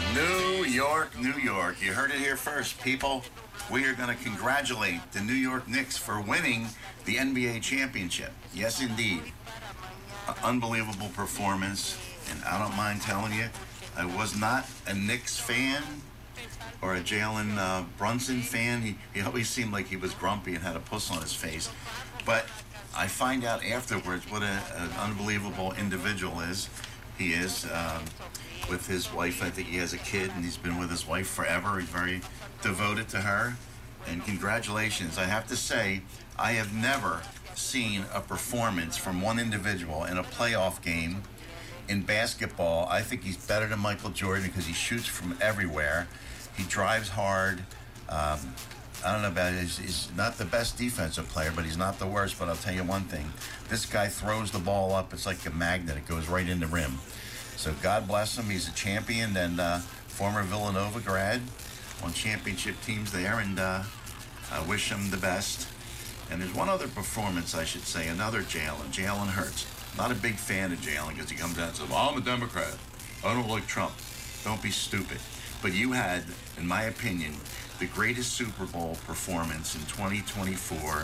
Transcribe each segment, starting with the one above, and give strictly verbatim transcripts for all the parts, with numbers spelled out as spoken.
New York, New York. You heard it here first, people. We are going to congratulate the New York Knicks for winning the N B A championship. Yes, indeed. An unbelievable performance. And I don't mind telling you, I was not a Knicks fan or a Jalen uh, Brunson fan. He, he always seemed like he was grumpy and had a puss on his face. But I find out afterwards what a, an unbelievable individual is. He is. Um, with his wife. I think he has a kid, and he's been with his wife forever. He's very devoted to her. And congratulations. I have to say, I have never seen a performance from one individual in a playoff game in basketball. I think he's better than Michael Jordan because he shoots from everywhere. He drives hard. Um, I don't know about it. He's, he's not the best defensive player, but he's not the worst. But I'll tell you one thing. This guy throws the ball up. It's like a magnet. It goes right in the rim. So God bless him. He's a champion and uh, former Villanova grad on championship teams there, and uh, I wish him the best. And there's one other performance, I should say, another Jalen, Jalen Hurts. Not a big fan of Jalen because he comes out and says, well, I'm a Democrat. I don't like Trump. Don't be stupid. But you had, in my opinion, the greatest Super Bowl performance in twenty twenty-four.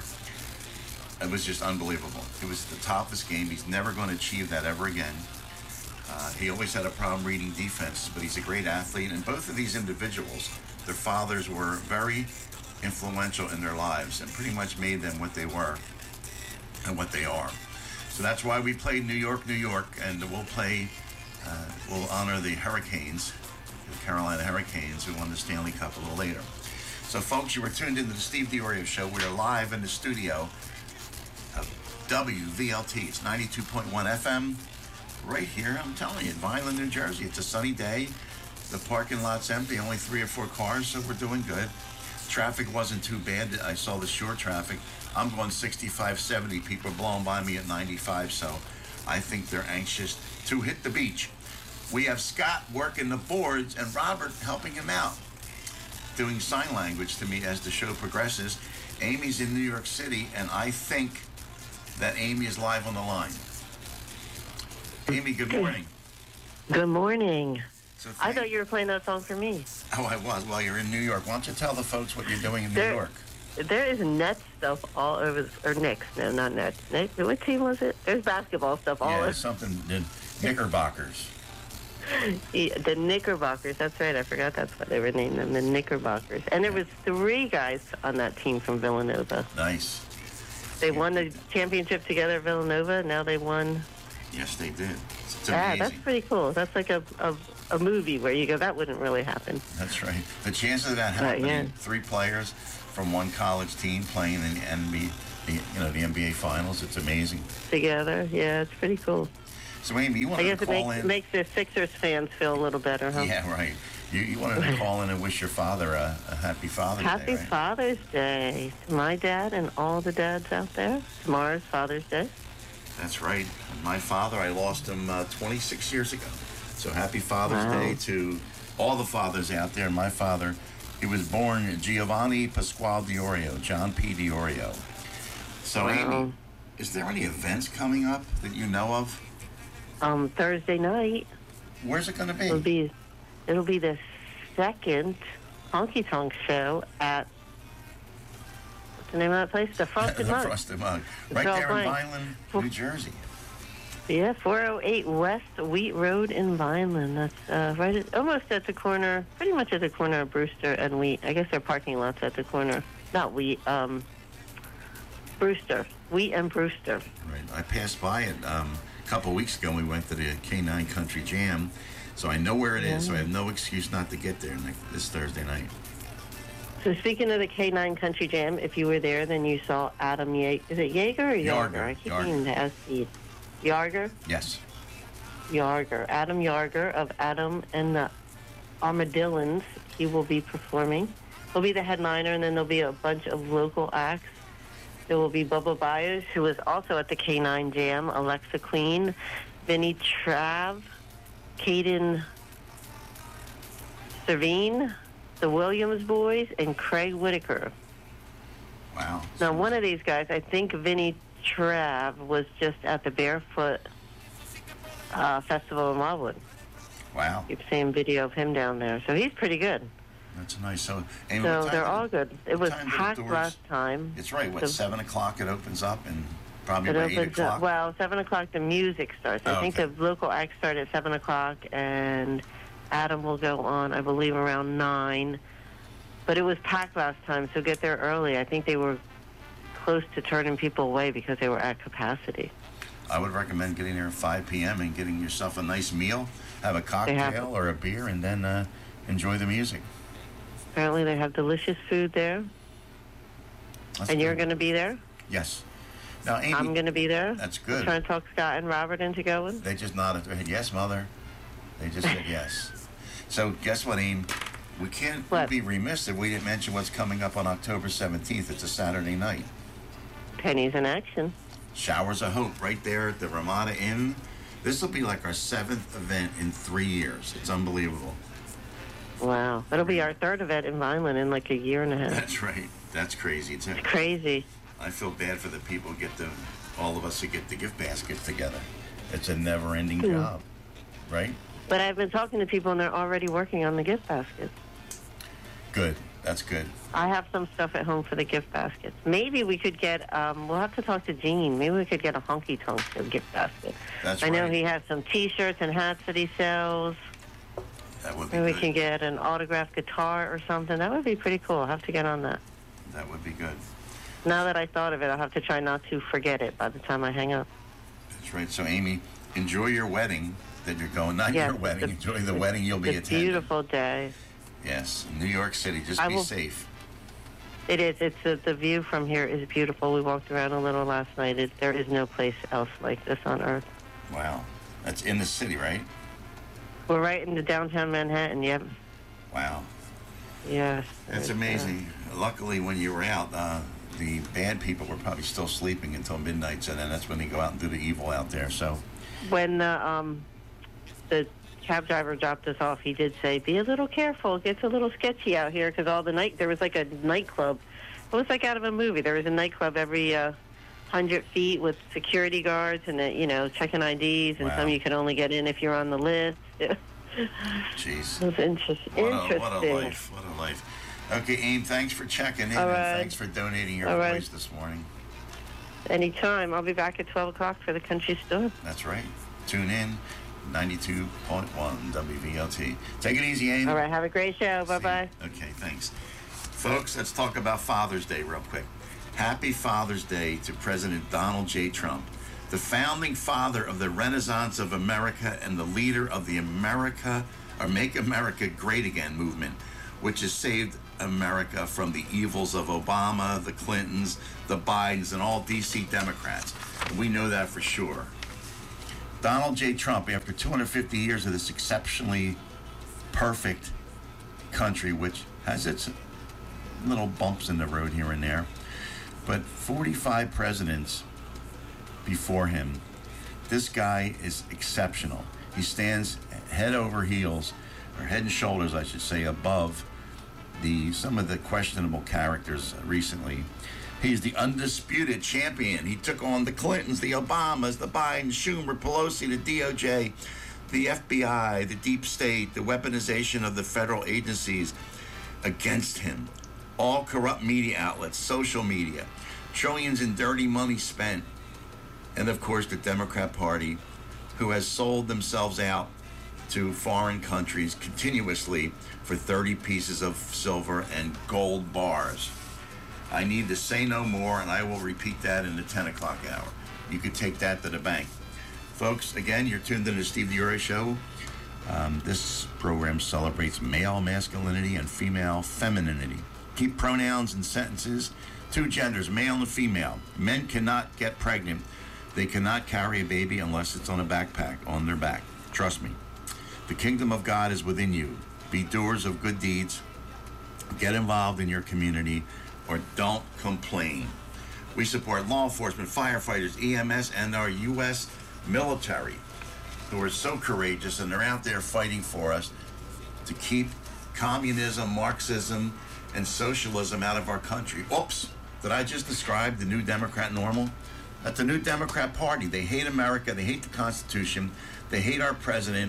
It was just unbelievable. It was the toughest game. He's never going to achieve that ever again. Uh, he always had a problem reading defenses, but he's a great athlete. And both of these individuals, their fathers were very influential in their lives and pretty much made them what they were and what they are. So that's why we played New York, New York, and we'll play, uh, we'll honor the Hurricanes, the Carolina Hurricanes, who won the Stanley Cup a little later. So, folks, you were tuned into the Steve D'Orio Show. We are live in the studio of W V L T. It's ninety-two point one F M. Right here, I'm telling you, in Vineland, New Jersey. It's a sunny day. The parking lot's empty, only three or four cars, so we're doing good. Traffic wasn't too bad. I saw the short traffic. I'm going sixty-five, seventy. People are blowing by me at ninety-five, so I think they're anxious to hit the beach. We have Scott working the boards and Robert helping him out, doing sign language to me as the show progresses. Amy's in New York City, and I think that Amy is live on the line. Amy, good morning. Good morning. So I thought you were playing that song for me. Oh, I was. Well, you're in New York. Why don't you tell the folks what you're doing in there, New York? There is Nets stuff all over, or Knicks. No, not Nets. Knicks. What team was it? There's basketball stuff all yeah, over. Yeah, something, the Knickerbockers. Yeah, the Knickerbockers. That's right. I forgot that's what they were named them, the Knickerbockers. And there was three guys on that team from Villanova. Nice. They won the championship together at Villanova. Now they won. Yes, they did. It's yeah, amazing. that's pretty cool. That's like a, a a movie where you go, that wouldn't really happen. That's right. The chances of that happening, right, yeah. three players from one college team playing in the N B A, the, you know, the N B A Finals, it's amazing. Together, yeah, it's pretty cool. So, Amy, you wanted I guess to call it makes, in. it makes the Sixers fans feel a little better, huh? Yeah, right. You, you wanted to call in and wish your father a, a happy Father's happy Day, right? Happy Father's Day to my dad and all the dads out there. Tomorrow's Father's Day. That's right. My father, I lost him uh, twenty-six years ago. So happy Father's wow. Day to all the fathers out there. My father, he was born Giovanni Pasquale D'Orio, John P. D'Orio. So, wow. Amy, is there any events coming up that you know of? Um, Thursday night. Where's it going to be? It'll be, it'll be the second Honky Tonk show at, what's the name of that place? The Frosted the Mug. Frosted Mug. Right there in Vineland, New Jersey. Yeah, four oh eight West Wheat Road in Vineland. That's uh, right at, almost at the corner, pretty much at the corner of Brewster and Wheat. I guess their parking lot's at the corner. Not Wheat, um, Brewster. Wheat and Brewster. Right. I passed by it um, a couple of weeks ago. We went to the K nine Country Jam. So I know where it yeah. is, so I have no excuse not to get there next, this Thursday night. So speaking of the K nine Country Jam, if you were there, then you saw Adam Yeager. Is it Yeager or Yarger? Yarger. I keep Yarger. seeing the S E. Yarger? Yes. Yarger. Adam Yarger of Adam and the Armadillons. He will be performing. He'll be the headliner, and then there'll be a bunch of local acts. There will be Bubba Byers, who was also at the K nine Jam, Alexa Queen, Vinny Trav, Caden Servine, the Williams Boys, and Craig Whitaker. Wow. Now, one of these guys, I think Vinny Trav, was just at the Barefoot uh, Festival in Wildwood. Wow. Keep seeing video of him down there. So he's pretty good. That's nice. So, Amy, so what time they're do- all good. It what was time do the packed doors- last time. It's right. What, So- seven o'clock it opens up, and probably It about eight opens o'clock? up, well, seven o'clock the music starts. I Oh, think okay. the local acts start at seven o'clock, and Adam will go on, I believe, around nine. But it was packed last time, so get there early. I think they were close to turning people away because they were at capacity. I would recommend getting there at five p.m. and getting yourself a nice meal, have a have- cocktail or a beer, and then uh, enjoy the music. Apparently they have delicious food there. That's And you're good. going to be there? Yes. Now, Amy, I'm going to be there. That's I'm good. trying to talk Scott and Robert into going. They just nodded their head. Yes, mother. They just said yes. So guess what, Amy? We can't What? be remiss if we didn't mention what's coming up on October seventeenth. It's a Saturday night. Pennies in action. Showers of Hope right there at the Ramada Inn. This will be like our seventh event in three years. It's unbelievable. Wow. It'll be our third event in Vineland in like a year and a half. That's right. That's crazy, too. Crazy. I feel bad for the people who get the, all of us who get the gift baskets together. It's a never-ending Hmm. job, right? But I've been talking to people, and they're already working on the gift baskets. Good. That's good. I have some stuff at home for the gift baskets. Maybe we could get, um, we'll have to talk to Gene. Maybe we could get a honky tonk gift basket. That's I know right. he has some T-shirts and hats that he sells. That would be Maybe we good. can get an autographed guitar or something. That would be pretty cool. I'll have to get on that. That would be good. Now that I thought of it, I'll have to try not to forget it by the time I hang up. That's right. So, Amy, enjoy your wedding that you're going. Not Yes, your wedding. the- enjoy the wedding you'll be It's a attending. beautiful day. Yes, in New York City. Just I be will- safe. It is. It's a, the view from here is beautiful. We walked around a little last night. It, there is no place else like this on earth. Wow. That's in the city, right? We're right in the downtown Manhattan. Yep. Wow. Yes. That's It's, uh, amazing. Luckily, when you were out, uh, the bad people were probably still sleeping until midnight, so then that's when they go out and do the evil out there. So, when the um, the cab driver dropped us off, he did say, "Be a little careful. It gets a little sketchy out here because all the night there was like a nightclub. It was like out of a movie. There was a nightclub every uh, hundred feet with security guards and uh, you know checking I Ds, and Wow. some you could only get in if you're on the list. It jeez. was inter- What a, interesting. what a life. What a life. Okay, Aim, thanks for checking in, All and right. thanks for donating your All right. voice this morning. Anytime. I'll be back at twelve o'clock for the country store. That's right. Tune in, ninety-two point one W V L T. Take it easy, Aim. All right. Have a great show. Bye bye. Okay, thanks. Folks, let's talk about Father's Day real quick. Happy Father's Day to President Donald J. Trump, the founding father of the Renaissance of America and the leader of the America or Make America Great Again movement, which has saved America from the evils of Obama, the Clintons, the Bidens, and all D C Democrats. We know that for sure. Donald J. Trump, after two hundred fifty years of this exceptionally perfect country, which has its little bumps in the road here and there, but forty-five presidents before him, this guy is exceptional. He stands head over heels, or head and shoulders, I should say, above the some of the questionable characters recently. He's the undisputed champion. He took on the Clintons, the Obamas, the Bidens, Schumer, Pelosi, the D O J, the F B I, the deep state, the weaponization of the federal agencies against him. All corrupt media outlets, social media, trillions in dirty money spent. And of course, the Democrat Party, who has sold themselves out to foreign countries continuously for thirty pieces of silver and gold bars. I need to say no more, and I will repeat that in the ten o'clock hour. You could take that to the bank. Folks, again, you're tuned in to Steve DiOrio Show. Um, this program celebrates male masculinity and female femininity. Keep pronouns and sentences. Two genders, male and female. Men cannot get pregnant. They cannot carry a baby unless it's on a backpack, on their back. Trust me. The kingdom of God is within you. Be doers of good deeds. Get involved in your community, or don't complain. We support law enforcement, firefighters, E M S, and our U S military, who are so courageous, and they're out there fighting for us to keep communism, Marxism, and socialism out of our country. Oops, did I just describe the new Democrat normal? That's the new Democrat Party. They hate America. They hate the Constitution. They hate our president.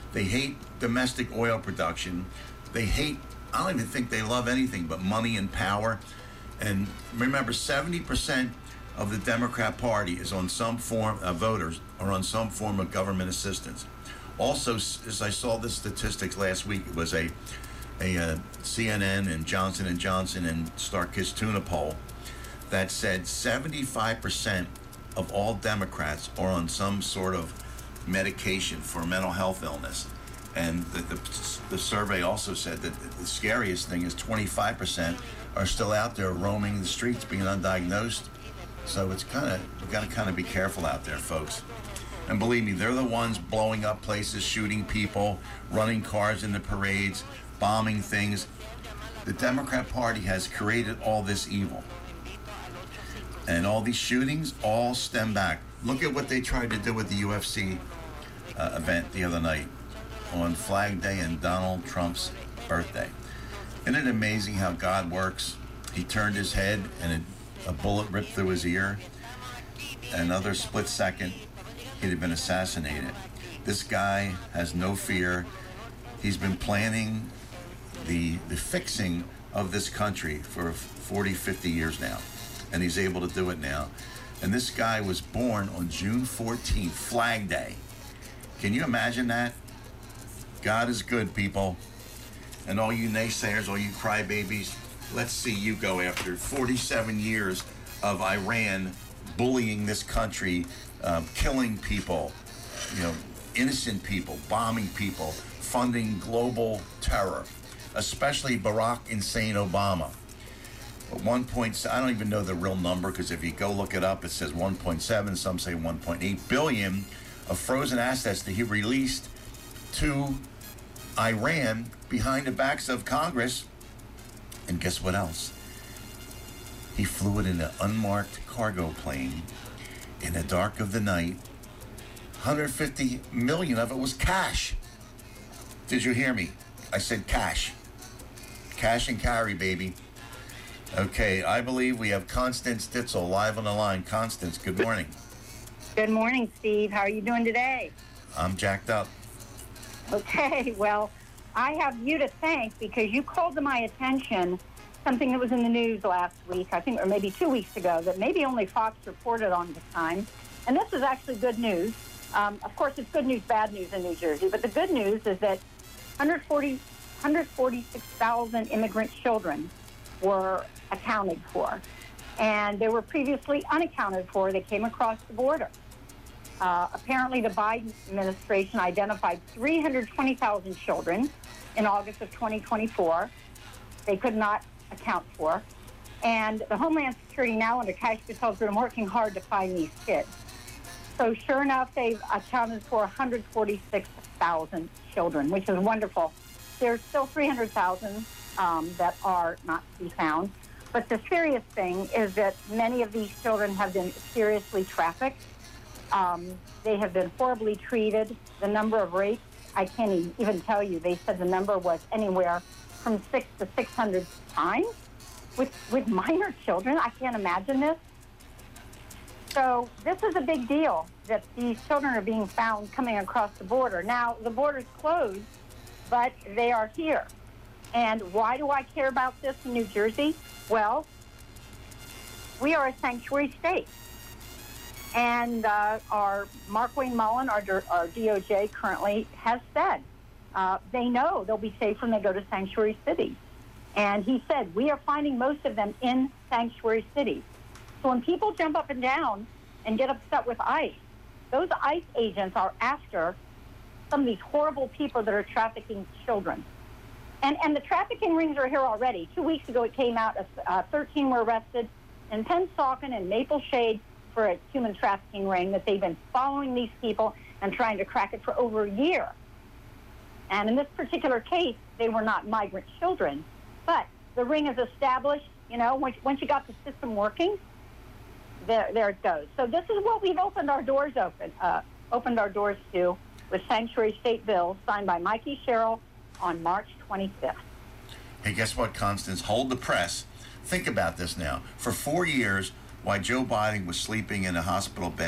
They hate domestic oil production. They hate, I don't even think they love anything but money and power. And remember, seventy percent of the Democrat Party is on some form, uh, voters are on some form of government assistance. Also, as I saw the statistics last week, it was a, a uh, C N N and Johnson and Johnson and Starkist Tuna poll that said seventy-five percent of all Democrats are on some sort of medication for mental health illness. And the, the, the survey also said that the scariest thing is twenty-five percent are still out there roaming the streets being undiagnosed. So it's kind of, we've got to kind of be careful out there, folks. And believe me, they're the ones blowing up places, shooting people, running cars in the parades, bombing things. The Democrat Party has created all this evil. And all these shootings all stem back. Look at what they tried to do with the U F C uh, event the other night on Flag Day and Donald Trump's birthday. Isn't it amazing how God works? He turned his head and it, a bullet ripped through his ear. Another split second, he'd have been assassinated. This guy has no fear. He's been planning the the fixing of this country for forty, fifty years now. And he's able to do it now. And this guy was born on June fourteenth, Flag Day. Can you imagine that? God is good, people. And all you naysayers, all you crybabies, let's see you go after forty-seven years of Iran bullying this country, um, killing people, you know, innocent people, bombing people, funding global terror, especially Barack Insane Obama. At one point, I don't even know the real number, because if you go look it up, it says one point seven, some say one point eight billion of frozen assets that he released to Iran behind the backs of Congress. And guess what else? He flew it in an unmarked cargo plane in the dark of the night. one hundred fifty million of it was cash. Did you hear me? I said cash. Cash and carry, baby. Okay, I believe we have Constance Ditzel live on the line. Constance, good morning. Good morning, Steve. How are you doing today? I'm jacked up. Okay, well, I have you to thank because you called to my attention something that was in the news last week, I think, or maybe two weeks ago, that maybe only Fox reported on this time. And this is actually good news. Um, of course, it's good news, bad news in New Jersey. But the good news is that one hundred forty, one hundred forty-six thousand immigrant children were accounted for. And they were previously unaccounted for. They came across the border. Uh, apparently, the Biden administration identified three hundred twenty thousand children in August of twenty twenty-four. They could not account for. And the Homeland Security now, under Kash Pattel's been working hard to find these kids. So sure enough, they've accounted for one hundred forty-six thousand children, which is wonderful. There's still three hundred thousand um, that are not to be found. But the serious thing is that many of these children have been seriously trafficked. Um, they have been horribly treated. The number of rapes, I can't even tell you. They said the number was anywhere from six to six hundred times with with minor children. I can't imagine this. So this is a big deal that these children are being found coming across the border. Now, the border's closed, but they are here. And why do I care about this in New Jersey? Well, we are a sanctuary state. And uh, our Mark Wayne Mullen, our, our D O J currently, has said uh, they know they'll be safe when they go to sanctuary cities. And he said, we are finding most of them in sanctuary cities. So when people jump up and down and get upset with ICE, those ICE agents are after some of these horrible people that are trafficking children. And and the trafficking rings are here already. Two weeks ago it came out, uh, thirteen were arrested in Pennsauken and Maple Shade for a human trafficking ring that they've been following these people and trying to crack it for over a year. And in this particular case, they were not migrant children. But the ring is established, you know, once, once you got the system working, there, there it goes. So this is what we've opened our doors open, uh, opened our doors to with sanctuary state bills signed by Mikey Sherrill on March twenty-fifth. Hey, guess what, Constance? Hold the press. Think about this now. For four years, while Joe Biden was sleeping in a hospital bed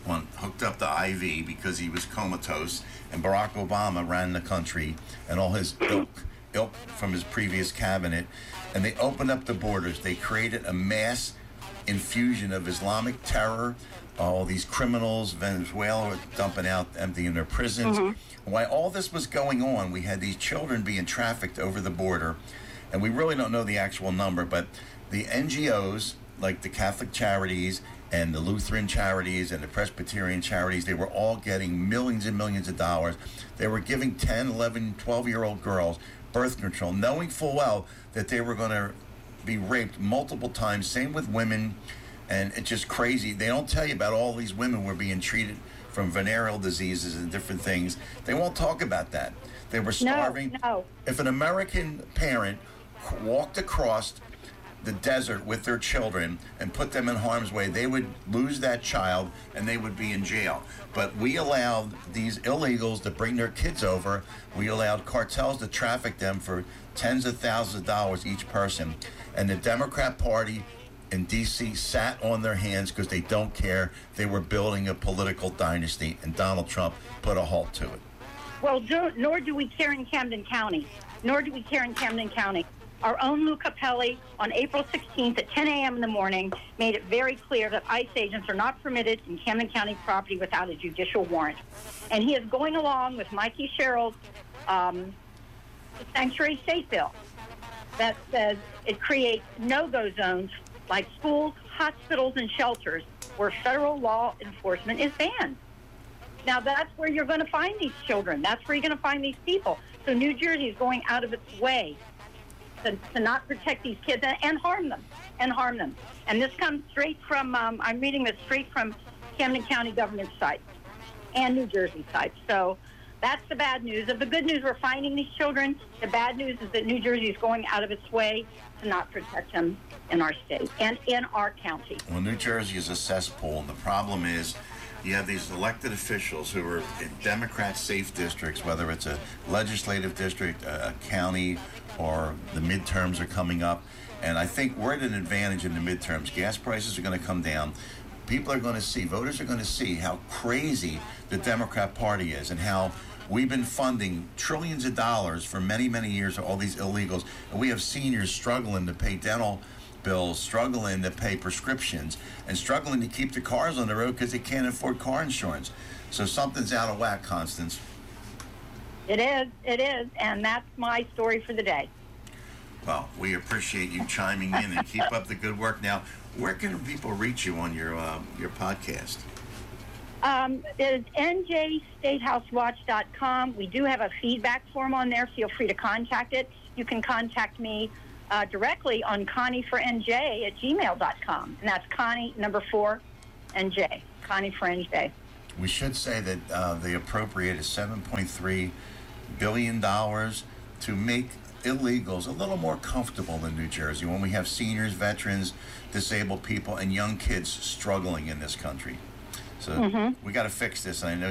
on, hooked up to I V because he was comatose, and Barack Obama ran the country and all his ilk, ilk from his previous cabinet, and they opened up the borders. They created a mass infusion of Islamic terror. All these criminals, Venezuela were dumping out, emptying their prisons. Mm-hmm. While all this was going on, we had these children being trafficked over the border, and we really don't know the actual number, but the N G Os, like the Catholic Charities and the Lutheran Charities and the Presbyterian Charities, they were all getting millions and millions of dollars. They were giving ten, eleven, twelve-year-old girls birth control, knowing full well that they were going to be raped multiple times. Same with women, and it's just crazy. They don't tell you about all these women were being treated from venereal diseases and different things. They won't talk about that. They were starving. No, no. If an American parent walked across the desert with their children and put them in harm's way, they would lose that child and they would be in jail. But we allowed these illegals to bring their kids over. We allowed cartels to traffic them for tens of thousands of dollars each person. And the Democrat Party in D C sat on their hands because they don't care. They were building a political dynasty, and Donald Trump put a halt to it. Well, do, nor do we care in Camden County. Nor do we care in Camden County. Our own Lou Capelli on April sixteenth at ten a.m. in the morning made it very clear that ICE agents are not permitted in Camden County property without a judicial warrant. And he is going along with Mikey Sherrill's um, sanctuary state bill that says it creates no-go zones like schools, hospitals, and shelters where federal law enforcement is banned. Now, that's where you're going to find these children. That's where you're going to find these people. So New Jersey is going out of its way to, to not protect these kids and, and harm them, and harm them. And this comes straight from, um, I'm reading this straight from Camden County government site and New Jersey site. So that's the bad news. Of the good news, we're finding these children. The bad news is that New Jersey is going out of its way to not protect them in our state and in our county. Well, New Jersey is a cesspool, and the problem is you have these elected officials who are in Democrat-safe districts, whether it's a legislative district, a county, or the midterms are coming up. And I think we're at an advantage in the midterms. Gas prices are going to come down. People are going to see, voters are going to see how crazy the Democrat Party is and how we've been funding trillions of dollars for many, many years of all these illegals. And we have seniors struggling to pay dental bills, struggling to pay prescriptions, and struggling to keep the cars on the road because they can't afford car insurance. So something's out of whack, Constance. It is, it is, and that's my story for the day. Well, we appreciate you chiming in and keep up the good work. Now, where can people reach you on your uh, your podcast? Um, it's N J Statehouse Watch dot com. We do have a feedback form on there. Feel free to contact it. You can contact me uh, directly on Connie for N J at gmail dot com. And that's Connie, number four, N J. Connie for N J. We should say that uh, they appropriated seven point three billion dollars to make illegals a little more comfortable in New Jersey when we have seniors, veterans, disabled people, and young kids struggling in this country. So mm-hmm. we got to fix this, and I know